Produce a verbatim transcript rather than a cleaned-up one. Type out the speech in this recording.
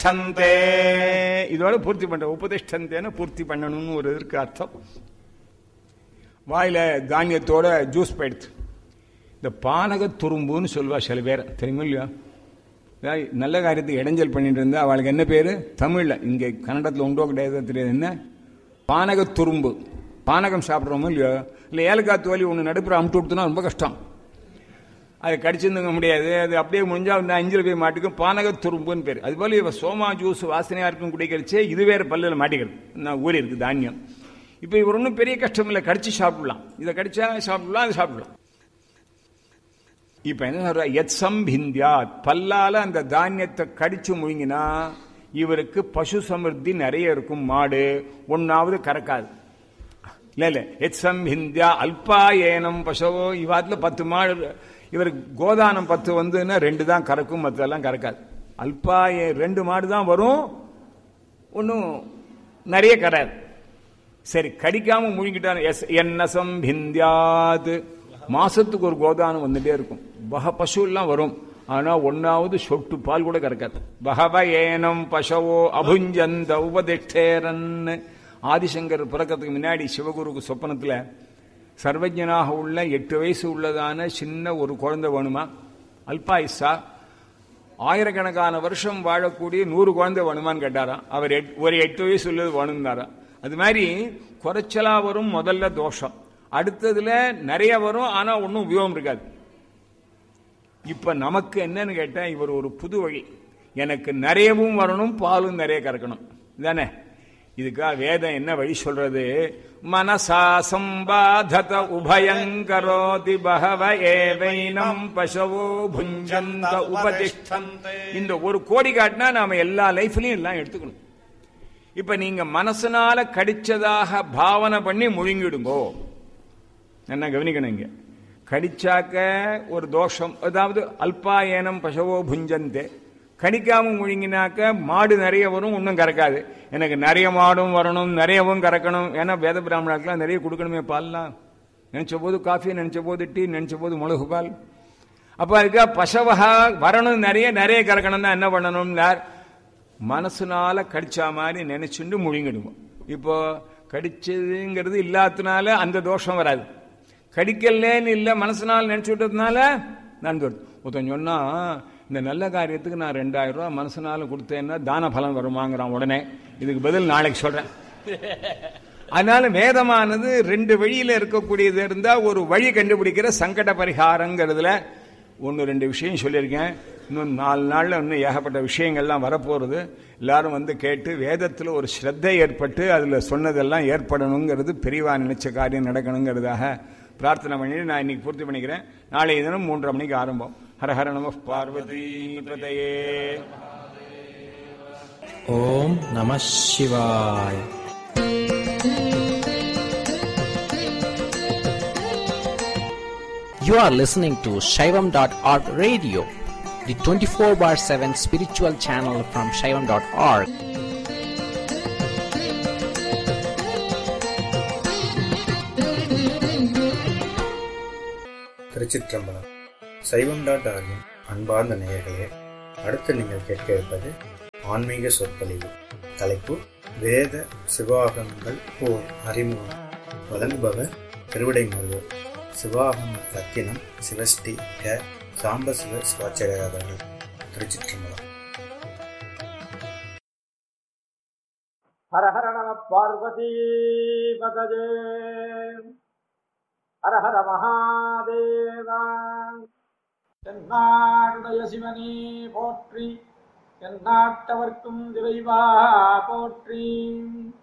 உபதிஷ்டந்தே, இதோட பூர்த்தி பண்ற. உபதிஷ்டந்தேன்னு பூர்த்தி பண்ணணும்னு ஒரு இருக்கு அர்த்தம். வாயில தானியத்தோட ஜூஸ் போயிடுது. இந்த பானக துரும்புன்னு சொல்லுவா சில பேர், தெரியுமா இல்லையா? நல்ல காரியத்துக்கு இடைஞ்சல் பண்ணிட்டு இருந்தா அவளுக்கு என்ன பேரு தமிழ்ல, இங்க கன்னடத்துல உண்டோ கிடையாது தெரியாது, என்ன பானக துரும்பு. பானகம் சாப்பிட்றோமோ இல்லையோ, இல்லை ஏலக்காய் தோலி ஒன்று நடுப்புற அமுட்டு விட்டுனா ரொம்ப கஷ்டம், அது கடிச்சிருந்துங்க முடியாது, அது அப்படியே முடிஞ்சா அந்த அஞ்சில் போய் மாட்டுக்கும், பானக துரும்புன்னு பேர். அதுபோல இவ சோமா ஜூஸ் வாசனையா இருக்கும் குடிக்கடிச்சே இது வேற பல்லில் மாட்டிக்கிறது, நான் ஊறி இருக்கு தானியம். இப்போ இவர் ஒன்றும் பெரிய கஷ்டம் இல்லை, கடிச்சு சாப்பிடலாம், இதை கடிச்சா சாப்பிடலாம், அது சாப்பிடலாம். இப்ப என்ன சொல்ற, எத் சம்பிந்தியாத், பல்லால அந்த தானியத்தை கடிச்சு முழுங்கினா இவருக்கு பசு சமிருத்தி நிறைய இருக்கும், மாடு ஒன்னாவது கறக்காது. இல்ல இல்ல எத் சம்பிந்தியா அல்பாயேனம் பசவோ, இவாத்துல பத்து மாடு, இவருக்கு கோதானம் பத்து வந்துன்னா ரெண்டு தான் கறக்கும், மற்றெல்லாம் கறக்காது. அல்பாயே ரெண்டு மாடு தான் வரும், ஒன்னும் நிறைய கறாது. சரி, கடிக்காம முழுங்கிட்டான். என்ன சம்பிந்தியாது, மாசத்துக்கு ஒரு கோதானம் வந்துட்டே இருக்கும். பக பசு எல்லாம் வரும், ஆனா ஒன்னாவது சொட்டு பால் கூட கறக்காது. பகவ ஏனம் பசவோ அபுஞ்சந்த உபதிஷ்டேரன். ஆதிசங்கர் பிறக்கிறதுக்கு முன்னாடி சிவகுருக்கு சொப்பனத்துல சர்வஜனாக உள்ள எட்டு வயசு உள்ளதான சின்ன ஒரு குழந்தை வேணுமா, அல்பாயுசா, ஆயிரக்கணக்கான வருஷம் வாழக்கூடிய நூறு குழந்தை வேணுமான்னு கேட்டாராம். அவர் ஒரு எட்டு வயசு உள்ளது வேணும்னாரா. அது மாதிரி குறைச்சலா வரும் முதல்ல தோஷம், அடுத்ததுல நிறைய வரும், ஆனா ஒன்னும் உபயோகம் இருக்காது. இப்ப நமக்கு என்னன்னு கேட்டா, இவர் ஒரு புது வழி, எனக்கு நிறையவும் வரணும், பாலும் நிறைய கறக்கணும் தானே. இதுக்காக வேதம் என்ன வழி சொல்றது, மனசா சம்பாதத உபயங்கரோதி பஹவ ஏவைனம் பசவோ புஞ்சந்த உபதிஷ்டந்தே. இந்த ஒரு கோடி காட்டினா நாம எல்லா லைஃப்லயும் எல்லாம் எடுத்துக்கணும். இப்ப நீங்க மனசனால கடிச்சதாக பாவனை பண்ணி முழுங்கிடுங்கோ. என்ன கவனிக்கணும், இங்க கடிச்சாக்க ஒரு தோஷம், அதாவது அல்பாயனம் பசவோ புஞ்சந்தே. கடிக்காம முழுங்கினாக்க மாடு நிறைய வரும், ஒன்றும் கறக்காது. எனக்கு நிறைய மாடும் வரணும், நிறையவும் கறக்கணும், ஏன்னா வேத பிராமணாக்கெல்லாம் நிறைய கொடுக்கணுமே பால்லாம். நினைச்ச போது காஃபி, நினைச்ச போது டீ, நினைச்ச போது மிளகு பால். அப்ப அதுக்காக பசவகா வரணும், நிறைய நிறைய கறக்கணும் தான் என்ன பண்ணணும்னார், மனசுனால கடிச்சா மாதிரி நினைச்சுட்டு முழுங்கிடுவோம். இப்போ கடிச்சதுங்கிறது இல்லாததுனால அந்த தோஷம் வராது, கடிக்கலேன்னு இல்லை மனசுனால நினைச்சு விட்டதுனால நான் ஒருத்தன் சொன்னா, இந்த நல்ல காரியத்துக்கு நான் ரெண்டாயிரம் ரூபாய் மனசுனால கொடுத்தேன்னா தான பலன் வருமாங்கிறான். உடனே இதுக்கு பதில் நாளைக்கு சொல்றேன். அதனால வேதமானது ரெண்டு வழியில இருக்கக்கூடியது இருந்தா ஒரு வழி கண்டுபிடிக்கிற சங்கட பரிகாரங்கிறதுல ஒன்னு ரெண்டு விஷயம் சொல்லியிருக்கேன். இன்னும் நாலு நாள்ல இன்னும் ஏகப்பட்ட விஷயங்கள்லாம் வரப்போறது. எல்லாரும் வந்து கேட்டு வேதத்துல ஒரு ஸ்ரத்தை ஏற்பட்டு அதுல சொன்னதெல்லாம் ஏற்படணுங்கிறது, பெரியவா நினைச்ச காரியம் நடக்கணுங்கிறதாக பிரார்த்தனை பண்ணிட்டு நான் இன்னைக்கு பூர்த்தி பண்ணிக்கிறேன். நாளைய தினம் மூன்றரை மணிக்கு ஆரம்பம். ஹர ஹர நம பார்வதி பதையே. ஓம் நம சிவாய. You are listening to Shaivam dot org radio, the twenty-four bar seven spiritual channel from Shaivam dot org. திருச்சிற்றம்பலம். சைவம் டாட் ஆர்கின் அன்பார்ந்த நேயர்களே, அடுத்து நீங்கள் கேட்க இருப்பது ஆன்மீக சொற்பொழிவு. தலைப்பு வேத சிவாகமங்கள் ஓர் அறிமுகம். வழங்குபவர் திருவிடைமருதூர் சிவாகம ரத்தினம் சிவஸ்ரீ க சாம்பசிவ சிவாச்சாரியார் அவர்கள். திருச்சிற்றம்பலம். ஹர ஹர நம பார்வதி பதஜே. ஹர ஹர மகாதேவா. தென்னாடுடைய சிவனே போற்றி, எந்நாட்டவர்க்கும் இறைவா போற்றி.